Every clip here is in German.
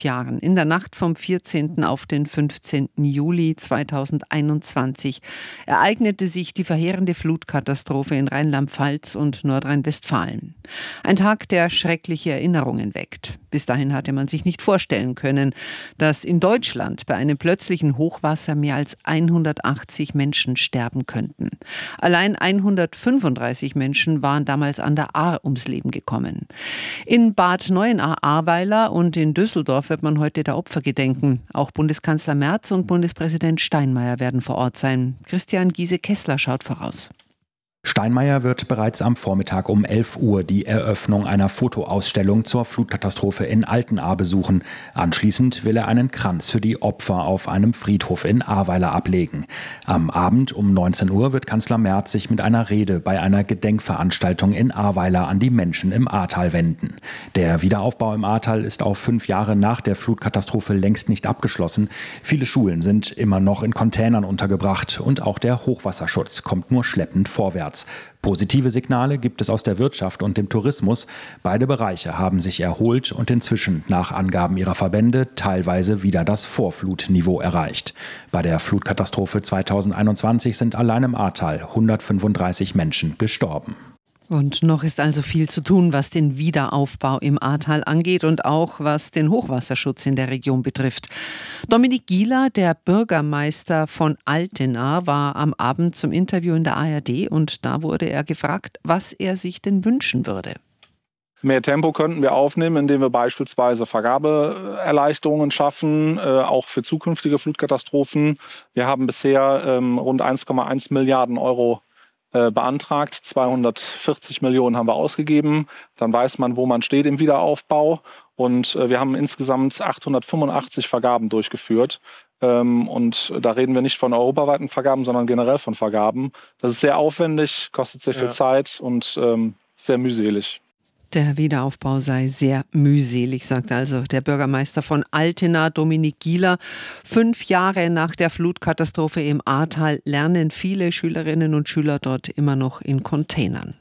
Jahren, in der Nacht vom 14. auf den 15. Juli 2021, ereignete sich die verheerende Flutkatastrophe in Rheinland-Pfalz und Nordrhein-Westfalen. Ein Tag, der schreckliche Erinnerungen weckt. Bis dahin hatte man sich nicht vorstellen können, dass in Deutschland bei einem plötzlichen Hochwasser mehr als 180 Menschen sterben könnten. Allein 135 Menschen waren damals an der Ahr ums Leben gekommen. In Bad Neuenahr-Ahrweiler und in Düsseldorf wird man heute der Opfer gedenken. Auch Bundeskanzler Merz und Bundespräsident Steinmeier werden vor Ort sein. Christian Giese-Kessler schaut voraus. Steinmeier wird bereits am Vormittag um 11 Uhr die Eröffnung einer Fotoausstellung zur Flutkatastrophe in Altenahr besuchen. Anschließend will er einen Kranz für die Opfer auf einem Friedhof in Ahrweiler ablegen. Am Abend um 19 Uhr wird Kanzler Merz sich mit einer Rede bei einer Gedenkveranstaltung in Ahrweiler an die Menschen im Ahrtal wenden. Der Wiederaufbau im Ahrtal ist auch 5 Jahre nach der Flutkatastrophe längst nicht abgeschlossen. Viele Schulen sind immer noch in Containern untergebracht und auch der Hochwasserschutz kommt nur schleppend vorwärts. Positive Signale gibt es aus der Wirtschaft und dem Tourismus. Beide Bereiche haben sich erholt und inzwischen nach Angaben ihrer Verbände teilweise wieder das Vorflutniveau erreicht. Bei der Flutkatastrophe 2021 sind allein im Ahrtal 135 Menschen gestorben. Und noch ist also viel zu tun, was den Wiederaufbau im Ahrtal angeht und auch was den Hochwasserschutz in der Region betrifft. Dominik Gieler, der Bürgermeister von Altenahr, war am Abend zum Interview in der ARD und da wurde er gefragt, was er sich denn wünschen würde. Mehr Tempo könnten wir aufnehmen, indem wir beispielsweise Vergabeerleichterungen schaffen, auch für zukünftige Flutkatastrophen. Wir haben bisher rund 1,1 Milliarden Euro beantragt, 240 Millionen haben wir ausgegeben. Dann weiß man, wo man steht im Wiederaufbau. Und wir haben insgesamt 885 Vergaben durchgeführt. Und da reden wir nicht von europaweiten Vergaben, sondern generell von Vergaben. Das ist sehr aufwendig, kostet sehr viel Zeit und sehr mühselig. Der Wiederaufbau sei sehr mühselig, sagt also der Bürgermeister von Altenahr, Dominik Gieler. 5 Jahre nach der Flutkatastrophe im Ahrtal lernen viele Schülerinnen und Schüler dort immer noch in Containern.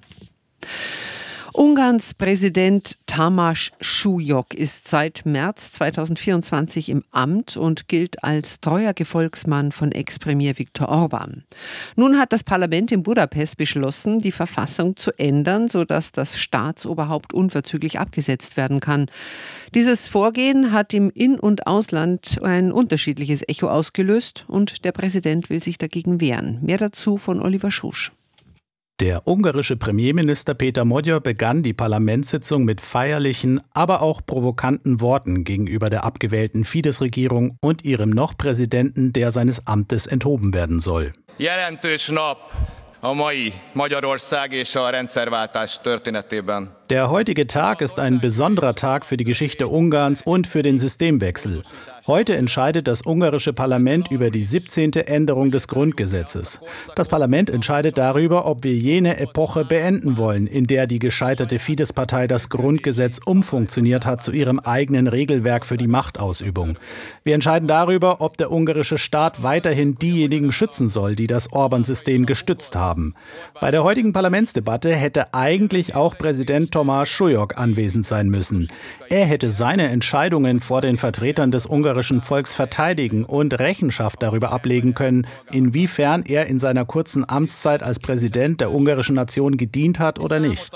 Ungarns Präsident Tamás Súlyog ist seit März 2024 im Amt und gilt als treuer Gefolgsmann von Ex-Premier Viktor Orbán. Nun hat das Parlament in Budapest beschlossen, die Verfassung zu ändern, sodass das Staatsoberhaupt unverzüglich abgesetzt werden kann. Dieses Vorgehen hat im In- und Ausland ein unterschiedliches Echo ausgelöst und der Präsident will sich dagegen wehren. Mehr dazu von Oliver Schusch. Der ungarische Premierminister Péter Magyar begann die Parlamentssitzung mit feierlichen, aber auch provokanten Worten gegenüber der abgewählten Fidesz-Regierung und ihrem noch Präsidenten, der seines Amtes enthoben werden soll. Jelentős nap a mai Magyarország és a rendszerváltás történetében. Der heutige Tag ist ein besonderer Tag für die Geschichte Ungarns und für den Systemwechsel. Heute entscheidet das ungarische Parlament über die 17. Änderung des Grundgesetzes. Das Parlament entscheidet darüber, ob wir jene Epoche beenden wollen, in der die gescheiterte Fidesz-Partei das Grundgesetz umfunktioniert hat zu ihrem eigenen Regelwerk für die Machtausübung. Wir entscheiden darüber, ob der ungarische Staat weiterhin diejenigen schützen soll, die das Orbán-System gestützt haben. Bei der heutigen Parlamentsdebatte hätte eigentlich auch Präsident Tamás Súlyog anwesend sein müssen. Er hätte seine Entscheidungen vor den Vertretern des ungarischen Volks verteidigen und Rechenschaft darüber ablegen können, inwiefern er in seiner kurzen Amtszeit als Präsident der ungarischen Nation gedient hat oder nicht.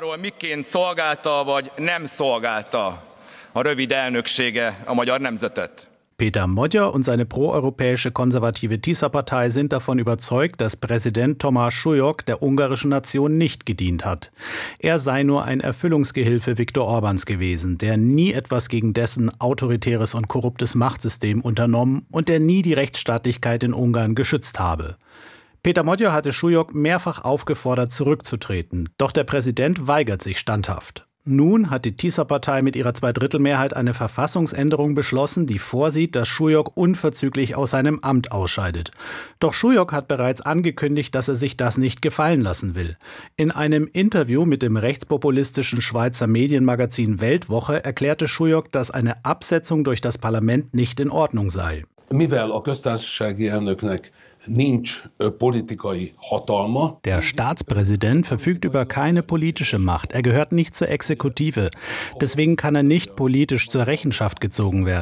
Péter Magyar und seine proeuropäische konservative Tisza-Partei sind davon überzeugt, dass Präsident Tamás Súlyog der ungarischen Nation nicht gedient hat. Er sei nur ein Erfüllungsgehilfe Viktor Orbáns gewesen, der nie etwas gegen dessen autoritäres und korruptes Machtsystem unternommen und der nie die Rechtsstaatlichkeit in Ungarn geschützt habe. Péter Magyar hatte Súlyog mehrfach aufgefordert, zurückzutreten, doch der Präsident weigert sich standhaft. Nun hat die Tisza-Partei mit ihrer Zweidrittelmehrheit eine Verfassungsänderung beschlossen, die vorsieht, dass Súlyog unverzüglich aus seinem Amt ausscheidet. Doch Súlyog hat bereits angekündigt, dass er sich das nicht gefallen lassen will. In einem Interview mit dem rechtspopulistischen Schweizer Medienmagazin Weltwoche erklärte Súlyog, dass eine Absetzung durch das Parlament nicht in Ordnung sei. Mivel a köztársasági elnöknek Der Staatspräsident verfügt über keine politische Macht. Er gehört nicht zur Exekutive. Deswegen kann er nicht politisch zur Rechenschaft gezogen werden.